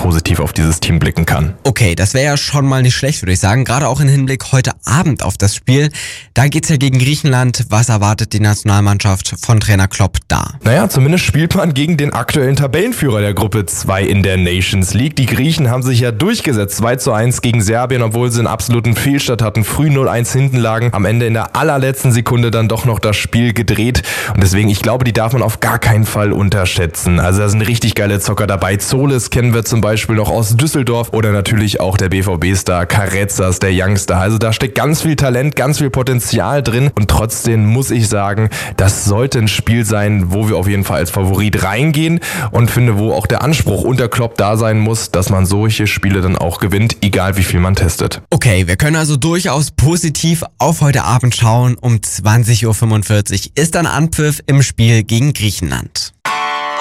positiv auf dieses Team blicken kann. Okay, das wäre ja schon mal nicht schlecht, würde ich sagen. Gerade auch im Hinblick heute Abend auf das Spiel. Da geht's ja gegen Griechenland. Was erwartet die Nationalmannschaft von Trainer Klopp da? Naja, zumindest spielt man gegen den aktuellen Tabellenführer der Gruppe 2 in der Nations League. Die Griechen haben sich ja durchgesetzt. 2:1 gegen Serbien, obwohl sie einen absoluten Fehlstart hatten. Früh 0:1 hinten lagen. Am Ende in der allerletzten Sekunde dann doch noch das Spiel gedreht. Und deswegen, ich glaube, die darf man auf gar keinen Fall unterschätzen. Also da sind richtig geile Zocker dabei. Zolis kennen wir zum Beispiel noch aus Düsseldorf oder natürlich auch der BVB-Star Carezas, der Youngster. Also da steckt ganz viel Talent, ganz viel Potenzial drin. Und trotzdem muss ich sagen, das sollte ein Spiel sein, wo wir auf jeden Fall als Favorit reingehen und finde, wo auch der Anspruch unter Klopp da sein muss, dass man solche Spiele dann auch gewinnt, egal wie viel man testet. Okay, wir können also durchaus positiv auf heute Abend schauen. Um 20:45 Uhr ist dann Anpfiff im Spiel gegen Griechenland.